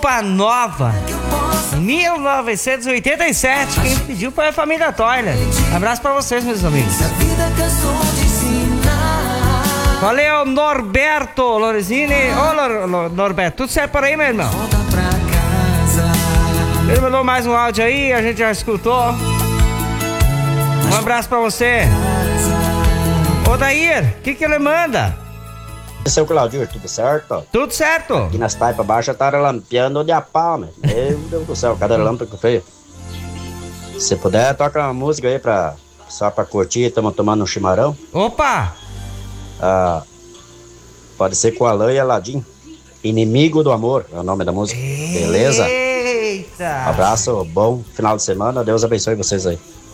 Roupa Nova, 1987. Quem pediu foi a família Toiler. Abraço pra vocês, meus amigos. Valeu, Norberto Lorenzini. Ô, Norberto, tudo certo por aí, meu irmão? Ele mandou mais um áudio aí, a gente já escutou. Um abraço pra você. Ô, Dair, o que ele manda? Seu Claudio, tudo certo? Tudo certo. Aqui nas taipas baixas tá relampeando de a pau, né? Meu Deus do céu, cada relâmpago feio. Se puder, toca uma música aí só pra curtir, estamos tomando um chimarrão. Opa! Pode ser com Alain e Aladim. Inimigo do Amor é o nome da música. Beleza? Eita! Abraço, bom final de semana. Deus abençoe vocês aí.